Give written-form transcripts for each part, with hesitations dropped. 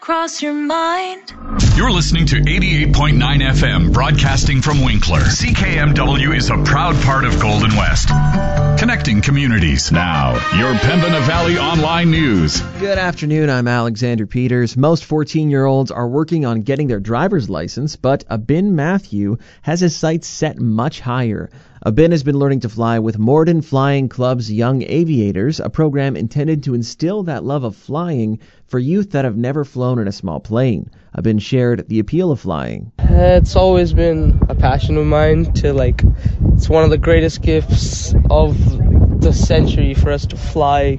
cross your mind? You're listening to 88.9 FM, broadcasting from Winkler. CKMW is a proud part of Golden West, connecting communities. Now, your Pembina Valley Online News. Good afternoon, I'm Alexander Peters. Most 14-year-olds are working on getting their driver's license, but Abin Matthew has his sights set much higher. Abin has been learning to fly with Morden Flying Club's Young Aviators, a program intended to instill that love of flying for youth that have never flown in a small plane. Abin shared the appeal of flying. It's always been a passion of mine it's one of the greatest gifts of the century for us to fly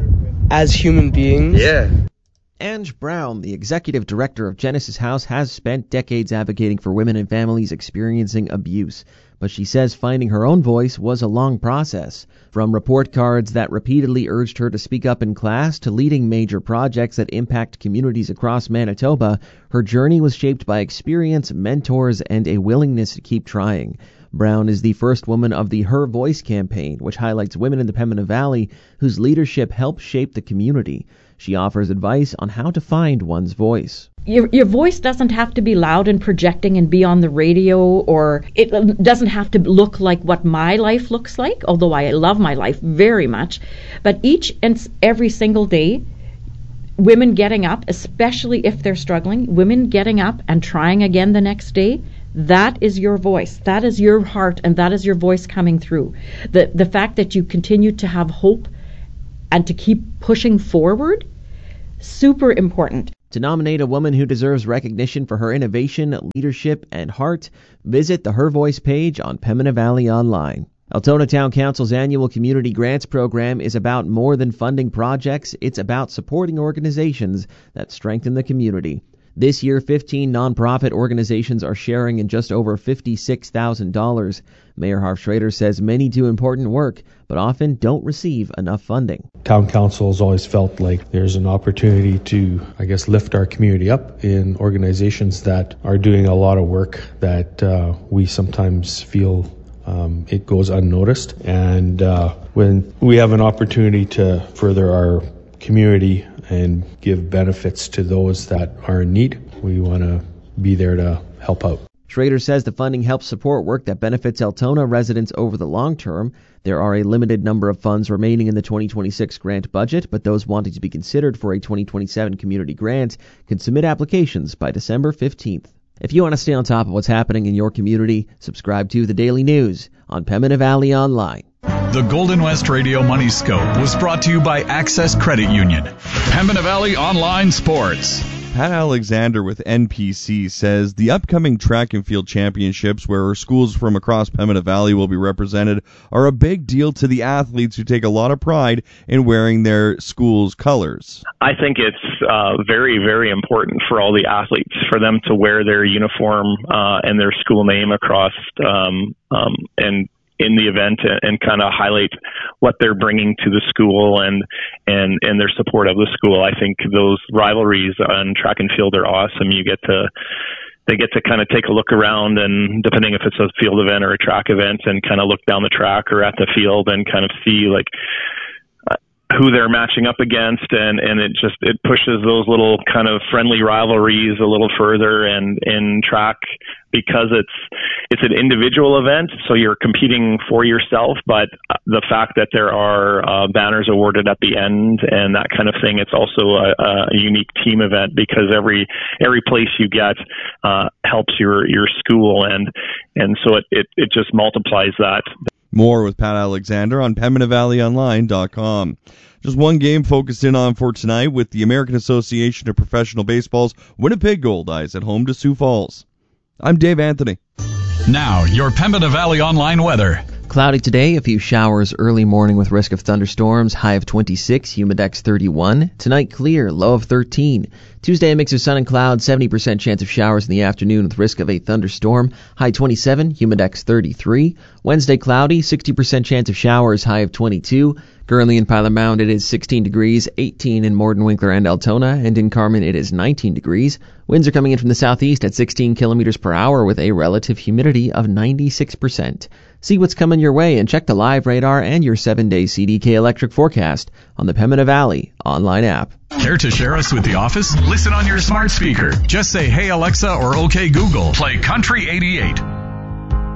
as human beings. Yeah. Ange Brown, the executive director of Genesis House, has spent decades advocating for women and families experiencing abuse. But she says finding her own voice was a long process. From report cards that repeatedly urged her to speak up in class to leading major projects that impact communities across Manitoba, her journey was shaped by experience, mentors, and a willingness to keep trying. Brown is the first woman of the Her Voice campaign, which highlights women in the Pembina Valley whose leadership helped shape the community. She offers advice on how to find one's voice. Your voice doesn't have to be loud and projecting and be on the radio, or it doesn't have to look like what my life looks like, although I love my life very much. But each and every single day, women getting up, especially if they're struggling, women getting up and trying again the next day, that is your voice. That is your heart, and that is your voice coming through. The fact that you continue to have hope and to keep pushing forward, super important. To nominate a woman who deserves recognition for her innovation, leadership, and heart, visit the Her Voice page on Pembina Valley Online. Altona Town Council's annual Community Grants program is about more than funding projects. It's about supporting organizations that strengthen the community. This year, 15 nonprofit organizations are sharing in just over $56,000. Mayor Harv Schrader says many do important work, but often don't receive enough funding. Town Council has always felt like there's an opportunity to, lift our community up in organizations that are doing a lot of work that we sometimes feel it goes unnoticed. And when we have an opportunity to further our community and give benefits to those that are in need, we want to be there to help out. Schrader says the funding helps support work that benefits Altona residents over the long term. There are a limited number of funds remaining in the 2026 grant budget, but those wanting to be considered for a 2027 community grant can submit applications by December 15th. If you want to stay on top of what's happening in your community, subscribe to The Daily News on Pembina Valley Online. The Golden West Radio Money Scope was brought to you by Access Credit Union. Pembina Valley Online Sports. Pat Alexander with NPC says the upcoming track and field championships, where schools from across Pembina Valley will be represented, are a big deal to the athletes who take a lot of pride in wearing their school's colors. I think it's very, very important for all the athletes, for them to wear their uniform and their school name across and in the event and kind of highlight what they're bringing to the school and their support of the school. I think those rivalries on track and field are awesome. They get to kind of take a look around, and depending if it's a field event or a track event, and kind of look down the track or at the field and kind of see who they're matching up against, and it pushes those little kind of friendly rivalries a little further. And in track, because it's an individual event, so you're competing for yourself, but the fact that there are banners awarded at the end and that kind of thing, it's also a unique team event, because every place you get helps your school, and so it just multiplies that. More with Pat Alexander on PembinaValleyOnline.com. Just one game focused in on for tonight with the American Association of Professional Baseball's Winnipeg Goldeyes at home to Sioux Falls. I'm Dave Anthony. Now, your Pembina Valley Online weather. Cloudy today, a few showers early morning with risk of thunderstorms, high of 26, humidex 31. Tonight clear, low of 13. Tuesday, a mix of sun and clouds, 70% chance of showers in the afternoon with risk of a thunderstorm, high 27, humidex 33. Wednesday, cloudy, 60% chance of showers, high of 22. Currently in Pilot Mound, it is 16 degrees, 18 in Morden, Winkler, and Altona, and in Carman, it is 19 degrees. Winds are coming in from the southeast at 16 kilometers per hour with a relative humidity of 96%. See what's coming your way and check the live radar and your 7-day CDK electric forecast on the Pembina Valley online app. Care to share us with the office? Listen on your smart speaker. Just say, "Hey Alexa," or "OK Google." Play Country 88.